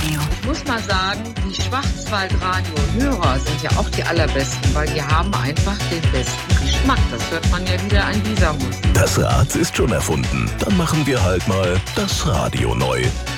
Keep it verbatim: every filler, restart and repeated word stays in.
Radio. Ich muss mal sagen, die Schwarzwaldradio-Hörer sind ja auch die allerbesten, weil die haben einfach den besten Geschmack. Das hört man ja wieder an dieser Musik. Das Rad ist schon erfunden. Dann machen wir halt mal das Radio neu.